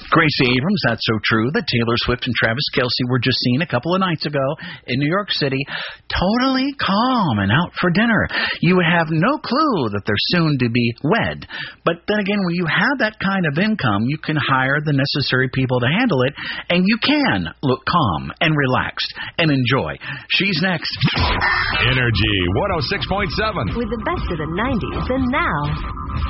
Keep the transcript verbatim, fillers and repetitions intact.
Gracie Abrams, that's so true that Taylor Swift and Travis Kelce were just seen a couple of nights ago in New York City, totally calm and out for dinner. You would have no clue that they're soon to be wed. But then again, when you have that kind of income, you can hire the necessary people to handle it, and you can look calm and relaxed and enjoy. She's next. Energy one oh six point seven. With the best of the nineties and now.